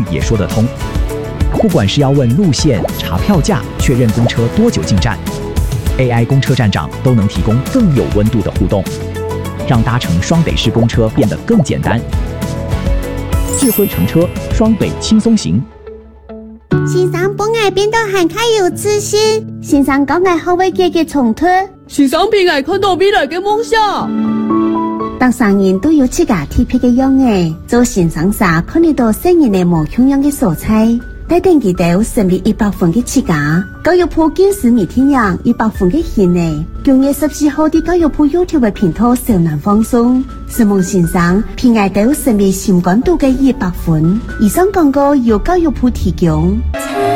率也说得通。不管是要问路线、查票价、确认公车多久进站，AI 公车站长都能提供更有温度的互动，让搭乘双北市公车变得更简单。智慧乘车，双北轻松行。 先生本爱变得很开有自信，先生讲爱好为自己冲突， 先生偏爱看到未来嘅梦想。 当商人都有自家特别嘅样嘅，做先生时看得到新人嘅无穷样嘅素材。带定佢哋成立100分嘅自家，教育部建设每天人100分嘅獻呢。9月14號啲教育部 YouTube 嘅頻道少難放鬆，希望先生偏愛到成立新廣度嘅100分。以上廣告由教育部提供。